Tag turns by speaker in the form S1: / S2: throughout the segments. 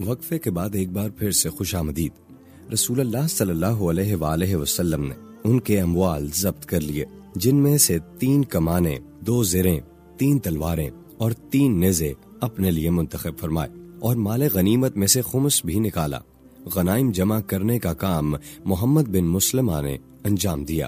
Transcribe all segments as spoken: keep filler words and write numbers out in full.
S1: وقفے کے بعد ایک بار پھر سے خوش آمدید۔ رسول اللہ صلی اللہ علیہ وآلہ وسلم نے ان کے اموال ضبط کر لیے، جن میں سے تین کمانیں، دو زریں، تین تلواریں اور تین نیزے اپنے لیے منتخب فرمائے، اور مال غنیمت میں سے خمس بھی نکالا۔ غنائم جمع کرنے کا کام محمد بن مسلمہ نے انجام دیا۔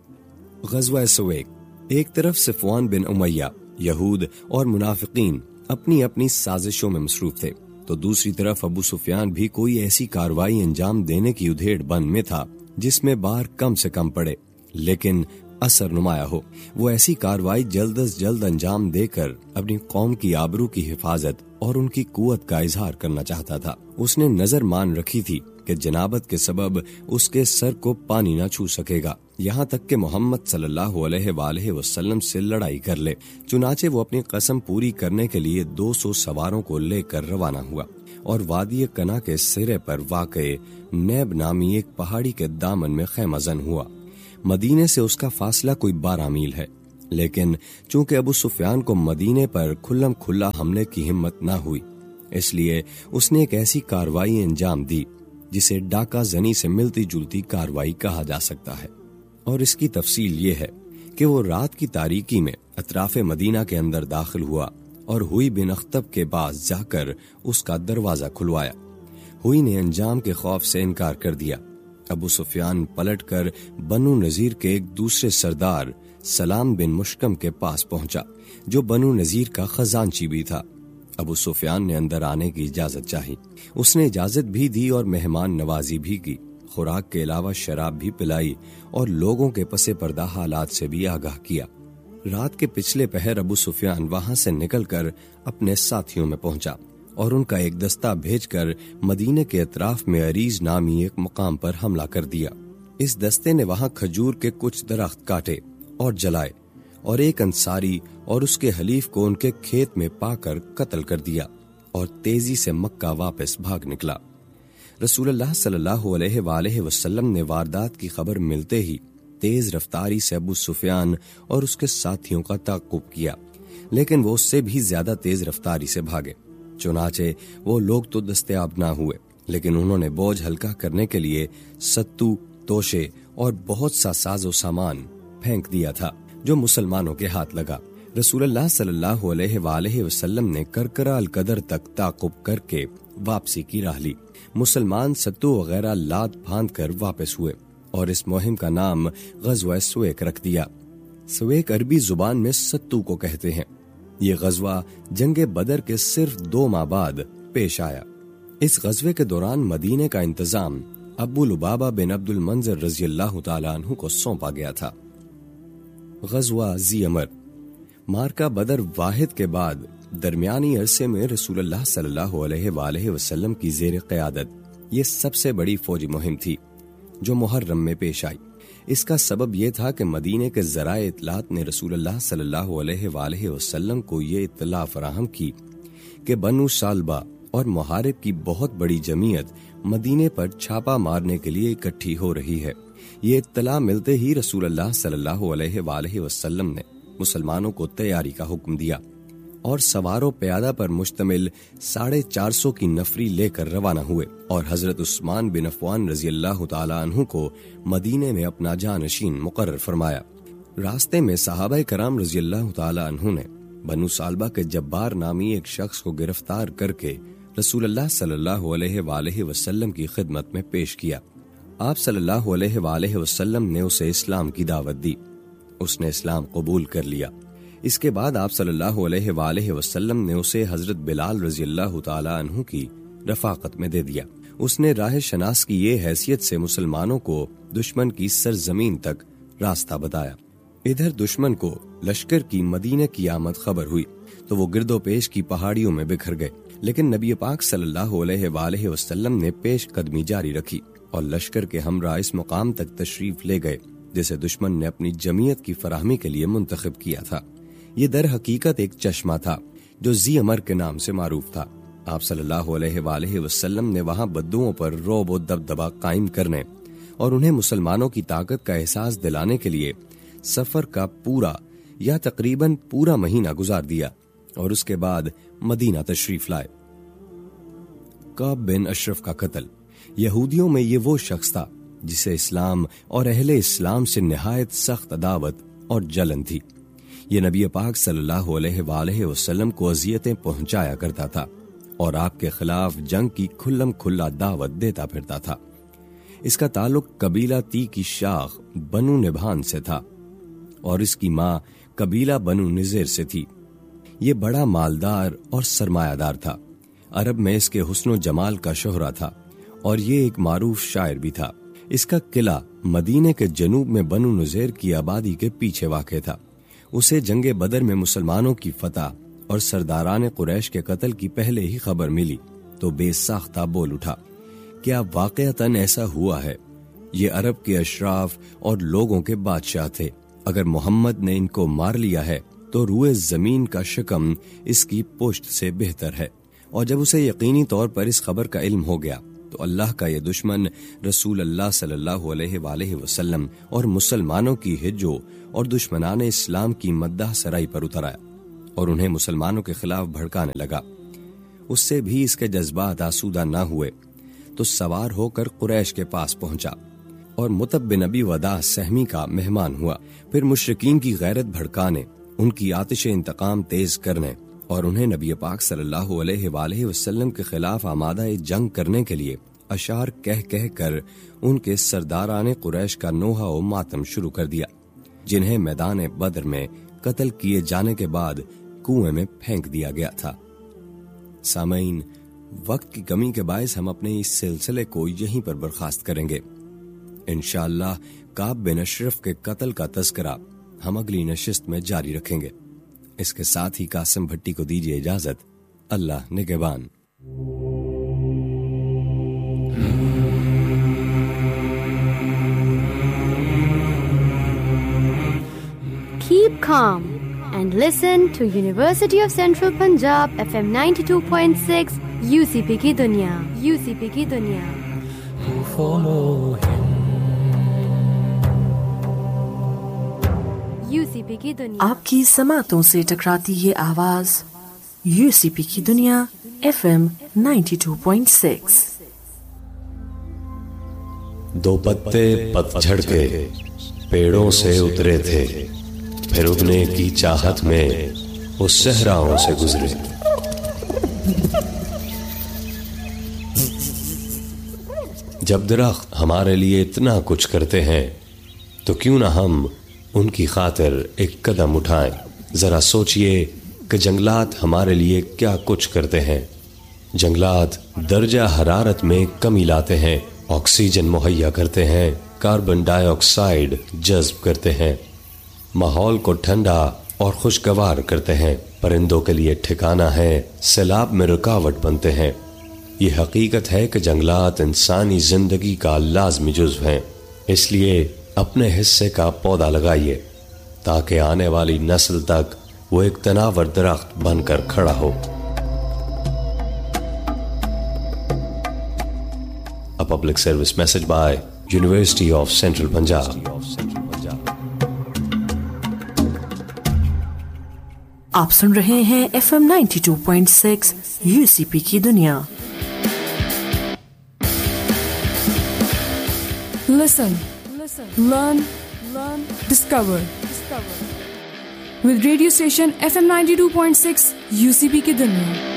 S1: غزوہ سویق۔ ایک طرف صفوان بن امیہ، یہود اور منافقین اپنی اپنی سازشوں میں مصروف تھے، تو دوسری طرف ابو سفیان بھی کوئی ایسی کارروائی انجام دینے کی ادھیڑ بن میں تھا جس میں بار کم سے کم پڑے لیکن اثر نمایاں ہو۔ وہ ایسی کارروائی جلد از جلد انجام دے کر اپنی قوم کی آبرو کی حفاظت اور ان کی قوت کا اظہار کرنا چاہتا تھا۔ اس نے نظر مان رکھی تھی کہ جنابت کے سبب اس کے سر کو پانی نہ چھو سکے گا، یہاں تک کہ محمد صلی اللہ علیہ وآلہ وسلم سے لڑائی کر لے۔ چنانچہ وہ اپنی قسم پوری کرنے کے لیے دو سو سواروں کو لے کر روانہ ہوا اور وادی کنا کے سرے پر واقع نیب نامی ایک پہاڑی کے دامن میں خیمہ زن ہوا۔ مدینے سے اس کا فاصلہ کوئی بارہ میل ہے، لیکن چونکہ ابو سفیان کو مدینے پر کھلم کھلا حملے کی ہمت نہ ہوئی، اس لیے اس نے ایک ایسی کارروائی انجام دی جسے ڈاکہ زنی سے ملتی جلتی کارروائی کہا جا سکتا ہے، اور اس کی تفصیل یہ ہے کہ وہ رات کی تاریکی میں اطراف مدینہ کے اندر داخل ہوا اور ہوئی بن اخطب کے پاس جا کر اس کا دروازہ کھلوایا۔ ہوئی نے انجام کے خوف سے انکار کر دیا۔ ابو سفیان پلٹ کر بنو نذیر کے ایک دوسرے سردار سلام بن مشکم کے پاس پہنچا، جو بنو نذیر کا خزانچی بھی تھا۔ ابو سفیان نے اندر آنے کی اجازت چاہی، اس نے اجازت بھی دی اور مہمان نوازی بھی کی، خوراک کے علاوہ شراب بھی پلائی اور لوگوں کے پس پردہ حالات سے بھی آگاہ کیا۔ رات کے پچھلے پہر ابو سفیان وہاں سے نکل کر اپنے ساتھیوں میں پہنچا اور ان کا ایک دستہ بھیج کر مدینے کے اطراف میں عریض نامی ایک مقام پر حملہ کر دیا۔ اس دستے نے وہاں کھجور کے کچھ درخت کاٹے اور جلائے، اور ایک انصاری اور اس کے حلیف کو ان کے کھیت میں پا کر قتل کر دیا اور تیزی سے مکہ واپس بھاگ نکلا۔ رسول اللہ صلی اللہ علیہ وآلہ وسلم نے واردات کی خبر ملتے ہی تیز رفتاری سے ابو سفیان اور اس کے ساتھیوں کا تعاقب کیا، لیکن وہ اس سے بھی زیادہ تیز رفتاری سے بھاگے۔ چنانچہ وہ لوگ تو دستیاب نہ ہوئے، لیکن انہوں نے بوجھ ہلکا کرنے کے لیے ستو، توشے اور بہت سا ساز و سامان پھینک دیا تھا جو مسلمانوں کے ہاتھ لگا۔ رسول اللہ صلی اللہ علیہ وآلہ وسلم نے کرکرا القدر تک تعاقب کر کے واپسی کی راہ لی۔ مسلمان ستو وغیرہ لاد پھاند کر واپس ہوئے اور اس مہم کا نام غزوہ سویق رکھ دیا۔ سویق عربی زبان میں ستو کو کہتے ہیں۔ یہ غزوہ جنگ بدر کے صرف دو ماہ بعد پیش آیا۔ اس غزوے کے دوران مدینے کا انتظام ابو لبابہ بن عبد المنذر رضی اللہ تعالیٰ عنہ کو سونپا گیا تھا۔ غزوہ ذی امر۔ مارکہ بدر واحد کے بعد درمیانی عرصے میں رسول اللہ صلی اللہ علیہ وآلہ وسلم کی زیر قیادت یہ سب سے بڑی فوجی مہم تھی جو محرم میں پیش آئی۔ اس کا سبب یہ تھا کہ مدینے کے ذرائع اطلاعات نے رسول اللہ صلی اللہ علیہ وآلہ وسلم کو یہ اطلاع فراہم کی کہ بنو سالبہ اور محارب کی بہت بڑی جمعیت مدینے پر چھاپا مارنے کے لیے اکٹھی ہو رہی ہے۔ یہ اطلاع ملتے ہی رسول اللہ صلی اللہ علیہ وآلہ وسلم نے مسلمانوں کو تیاری کا حکم دیا اور سواروں پیادہ پر مشتمل ساڑھے چار سو کی نفری لے کر روانہ ہوئے اور حضرت عثمان بن عفان رضی اللہ تعالیٰ عنہ کو مدینے میں اپنا جانشین مقرر فرمایا۔ راستے میں صحابہ کرام رضی اللہ تعالیٰ عنہ نے بنو سالبہ کے جبار نامی ایک شخص کو گرفتار کر کے رسول اللہ صلی اللہ علیہ وآلہ وسلم کی خدمت میں پیش کیا۔ آپ صلی اللہ علیہ وآلہ وسلم نے اسے اسلام کی دعوت دی، اس نے اسلام قبول کر لیا۔ اس کے بعد آپ صلی اللہ علیہ وآلہ وسلم نے اسے حضرت بلال رضی اللہ تعالیٰ عنہ کی رفاقت میں دے دیا۔ اس نے راہ شناس کی یہ حیثیت سے مسلمانوں کو دشمن کی سرزمین تک راستہ بتایا۔ ادھر دشمن کو لشکر کی مدینے کی آمد خبر ہوئی تو وہ گرد و پیش کی پہاڑیوں میں بکھر گئے، لیکن نبی پاک صلی اللہ علیہ وآلہ وسلم نے پیش قدمی جاری رکھی اور لشکر کے ہمراہ اس مقام تک تشریف لے گئے جسے دشمن نے اپنی جمعیت کی فراہمی کے لیے منتخب کیا تھا۔ یہ در حقیقت ایک چشمہ تھا جو ذی امر کے نام سے معروف تھا۔ آپ صلی اللہ علیہ وآلہ وسلم نے وہاں بدوؤں پر رعب و دبدبہ قائم کرنے اور انہیں مسلمانوں کی طاقت کا احساس دلانے کے لیے سفر کا پورا یا تقریباً پورا مہینہ گزار دیا اور اس کے بعد مدینہ تشریف لائے۔ کعب بن اشرف کا قتل۔ یہودیوں میں یہ وہ شخص تھا جسے اسلام اور اہل اسلام سے نہایت سخت عداوت اور جلن تھی۔ یہ نبی پاک صلی اللہ علیہ وآلہ وسلم کو اذیتیں پہنچایا کرتا تھا اور آپ کے خلاف جنگ کی کھلم کھلا دعوت دیتا پھرتا تھا۔ اس کا تعلق قبیلہ تی کی شاخ بنو نبھان سے تھا اور اس کی ماں قبیلہ بنو نذیر سے تھی۔ یہ بڑا مالدار اور سرمایہ دار تھا۔ عرب میں اس کے حسن و جمال کا شہرہ تھا اور یہ ایک معروف شاعر بھی تھا۔ اس کا قلعہ مدینے کے جنوب میں بنو نذیر کی آبادی کے پیچھے واقع تھا۔ اسے جنگ بدر میں مسلمانوں کی فتح اور سرداران قریش کے قتل کی پہلے ہی خبر ملی تو بے ساختہ بول اٹھا، کیا واقعتاً ایسا ہوا ہے؟ یہ عرب کے اشراف اور لوگوں کے بادشاہ تھے۔ اگر محمد نے ان کو مار لیا ہے تو روئے زمین کا شکم اس کی پشت سے بہتر ہے۔ اور جب اسے یقینی طور پر اس خبر کا علم ہو گیا تو اللہ کا یہ دشمن رسول اللہ صلی اللہ علیہ وآلہ وسلم اور مسلمانوں کی ہجو اور دشمنان اسلام کی مداح سرائی پر اتر آیا اور انہیں مسلمانوں کے خلاف بھڑکانے لگا۔ اس سے بھی اس کے جذبات آسودہ نہ ہوئے تو سوار ہو کر قریش کے پاس پہنچا اور مطب بن ابی وداع سہمی کا مہمان ہوا۔ پھر مشرکین کی غیرت بھڑکانے، ان کی آتش انتقام تیز کرنے اور انہیں نبی پاک صلی اللہ علیہ وآلہ وسلم کے خلاف آمادہ جنگ کرنے کے لیے اشعار کہہ کہہ کر ان کے سرداران قریش کا نوحہ و ماتم شروع کر دیا، جنہیں میدان بدر میں قتل کیے جانے کے بعد کنویں میں پھینک دیا گیا تھا۔ سامعین، وقت کی کمی کے باعث ہم اپنے اس سلسلے کو یہیں پر برخاست کریں گے۔ انشاءاللہ کعب بن اشرف کے قتل کا تذکرہ ہم اگلی نشست میں جاری رکھیں گے۔ اس کے ساتھ ہی قاسم بھٹی کو دیجیے اجازت۔ اللہ نگہبان۔
S2: Keep calm and listen to University of Central Punjab F M ninety-two point six U C P کی دنیا U C P کی دنیا U C P کی دنیا
S3: آپ کی سماعتوں سے ٹکراتی یہ آواز یو سی پی کی دنیا F M ninety two point six.
S1: دو پتے پتجھڑ کے پیڑوں سے اترے تھے، پھر اگنے کی چاہت میں وہ صحراؤں سے گزرے۔ جب درخت ہمارے لیے اتنا کچھ کرتے ہیں تو کیوں نہ ہم ان کی خاطر ایک قدم اٹھائیں۔ ذرا سوچئے کہ جنگلات ہمارے لیے کیا کچھ کرتے ہیں۔ جنگلات درجہ حرارت میں کمی لاتے ہیں، آکسیجن مہیا کرتے ہیں، کاربن ڈائی آکسائیڈ جذب کرتے ہیں، ماحول کو ٹھنڈا اور خوشگوار کرتے ہیں، پرندوں کے لیے ٹھکانہ ہے، سیلاب میں رکاوٹ بنتے ہیں۔ یہ حقیقت ہے کہ جنگلات انسانی زندگی کا لازمی جزو ہیں۔ اس لیے اپنے حصے کا پودا لگائیے تاکہ آنے والی نسل تک وہ ایک تناور درخت بن کر کھڑا ہو۔ A public service message by University of Central Punjab.
S3: آپ سن رہے ہیں F M ninety two point six you سی پی کی دنیا۔
S4: Listen, learn, discover. With radio station F M ninety-two point six U C P کی دنیا۔